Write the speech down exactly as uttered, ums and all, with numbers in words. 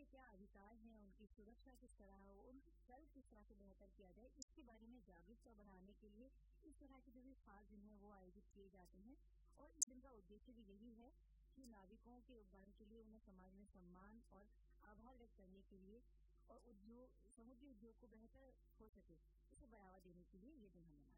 क्या अधिकार हैं, उनकी सुरक्षा किस तरह हो, उनकी सर्व किस तरह से बेहतर किया जाए, इसके बारे में जागरूकता बढ़ाने के लिए इस तरह के जो भी खास दिन है वो आयोजित किए जाते हैं। और इस दिन का उद्देश्य भी यही है कि नाविकों के योगदान के लिए उन्हें समाज में सम्मान और आभार व्यक्त करने के लिए और उद्योग समुद्री उद्योग को बेहतर हो सके, इसे बढ़ावा देने के लिए ये दिन हम मनाते हैं।